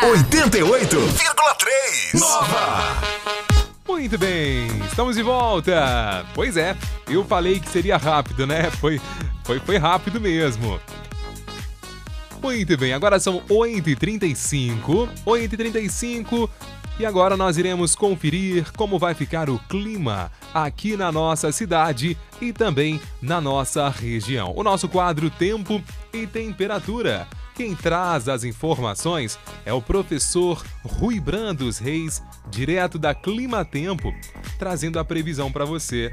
88,3. Nova. Muito bem, estamos de volta. Pois é, eu falei que seria rápido, né? Foi rápido mesmo. Muito bem, agora são 8h35. 8h35. E agora nós iremos conferir como vai ficar o clima aqui na nossa cidade e também na nossa região. O nosso quadro Tempo e Temperatura. Quem traz as informações é o professor Rui Brandos Reis, direto da Clima Tempo, trazendo a previsão para você.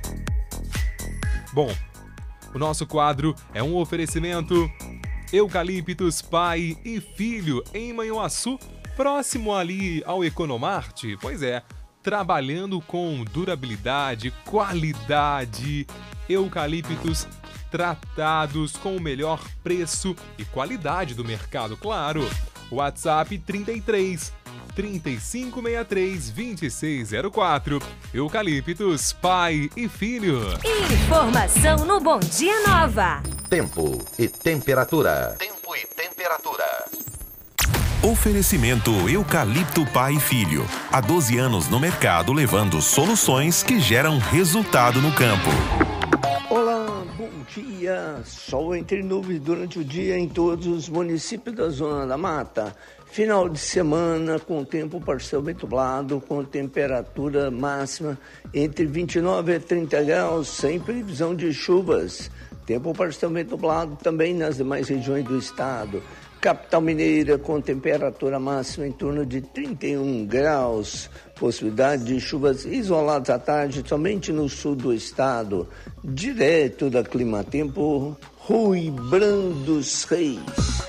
Bom, o nosso quadro é um oferecimento Eucaliptus Pai e Filho em Manhuaçu, próximo ali ao Economarte. Pois é, trabalhando com durabilidade, qualidade, eucaliptos tratados com o melhor preço e qualidade do mercado, claro. WhatsApp 33 3563 2604. Eucaliptus Pai e Filho. Informação no Bom Dia Nova. Tempo e temperatura. Tempo e temperatura. Oferecimento Eucalipto Pai e Filho. Há 12 anos no mercado, levando soluções que geram resultado no campo. Olá, bom dia. Sol entre nuvens durante o dia em todos os municípios da Zona da Mata. Final de semana com tempo parcialmente nublado, com temperatura máxima entre 29 e 30 graus, sem previsão de chuvas. Tempo parcialmente nublado também nas demais regiões do estado. Capital Mineira com temperatura máxima em torno de 31 graus. Possibilidade de chuvas isoladas à tarde somente no sul do estado. Direto da Clima Tempo, Rui Brandos Reis.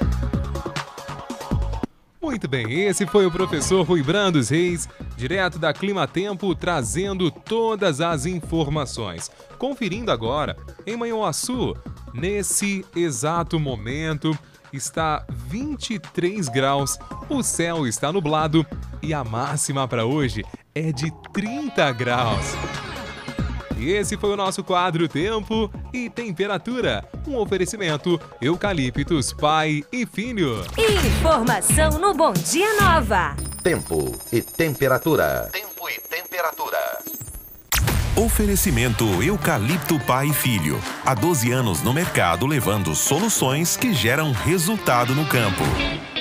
Muito bem, esse foi o professor Rui Brandos Reis, direto da Clima Tempo, trazendo todas as informações. Conferindo agora, em Manhuaçu, nesse exato momento, está 23 graus, o céu está nublado e a máxima para hoje é de 30 graus. E esse foi o nosso quadro Tempo e Temperatura, um oferecimento Eucaliptus Pai e Filho. Informação no Bom Dia Nova. Tempo e temperatura. Tempo e temperatura. Oferecimento Eucalipto Pai e Filho. Há 12 anos no mercado, levando soluções que geram resultado no campo.